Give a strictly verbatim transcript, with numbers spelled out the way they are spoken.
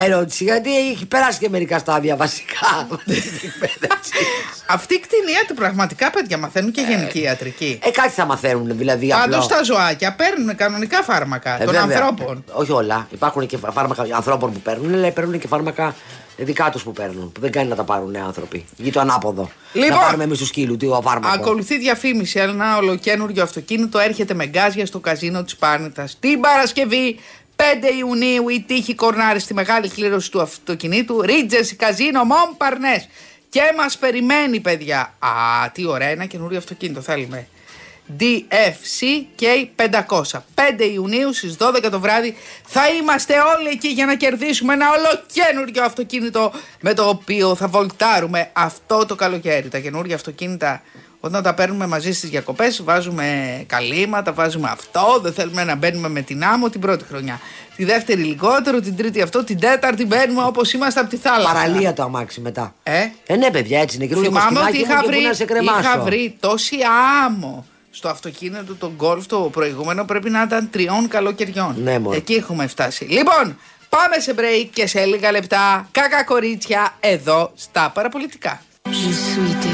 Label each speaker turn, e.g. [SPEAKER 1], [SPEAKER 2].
[SPEAKER 1] ερώτηση, γιατί έχει περάσει και μερικά στάδια βασικά.
[SPEAKER 2] Αυτή η κτηνίατροι πραγματικά, παιδιά, μαθαίνουν και γενική ιατρική.
[SPEAKER 1] Ε, κάτι θα μαθαίνουν δηλαδή.
[SPEAKER 2] Πάντως τα ζωάκια παίρνουν κανονικά φάρμακα ε, των βέβαια. ανθρώπων.
[SPEAKER 1] Όχι όλα. Υπάρχουν και φάρμακα ανθρώπων που παίρνουν, αλλά παίρνουν και φάρμακα δικά τους που παίρνουν. Που δεν κάνει να τα πάρουν άνθρωποι. Ή το ανάποδο. Λοιπόν, να πάρουμε εμείς του σκύλου, τι ο φάρμακο.
[SPEAKER 2] Ακολουθεί διαφήμιση. Ένα ολοκένουργιο αυτοκίνητο έρχεται με γκάζια στο καζίνο της Πάρνηθας την Παρασκευή. πέντε Ιουνίου η τύχη κορνάρει στη μεγάλη κλήρωση του αυτοκινήτου Ρίτζες Καζίνο Μομπαρνές. Και μας περιμένει, παιδιά. Α, τι ωραία, ένα καινούριο αυτοκίνητο θέλουμε. ντι εφ σι κέι πεντακόσια. πέντε Ιουνίου στις δώδεκα το βράδυ θα είμαστε όλοι εκεί για να κερδίσουμε ένα ολοκένουργιο αυτοκίνητο με το οποίο θα βολτάρουμε αυτό το καλοκαίρι. Τα καινούργια αυτοκίνητα, όταν τα παίρνουμε μαζί στις διακοπές, βάζουμε καλύματα, βάζουμε αυτό. Δεν θέλουμε να μπαίνουμε με την άμμο την πρώτη χρονιά. Τη δεύτερη λιγότερο, την τρίτη αυτό, την τέταρτη μπαίνουμε όπως είμαστε από τη θάλασσα.
[SPEAKER 1] Παραλία το αμάξι μετά.
[SPEAKER 2] Ε,
[SPEAKER 1] ε ναι, παιδιά, έτσι είναι.
[SPEAKER 2] Θυμάμαι ότι είχα βρει, είχα βρει τόση άμμο στο αυτοκίνητο, το Golf το προηγούμενο πρέπει να ήταν τριών καλοκαιριών.
[SPEAKER 1] Ναι, μόνο.
[SPEAKER 2] Εκεί έχουμε φτάσει. Λοιπόν, πάμε σε break και σε λίγα λεπτά, κακά κορίτσια, εδώ στα παραπολιτικά.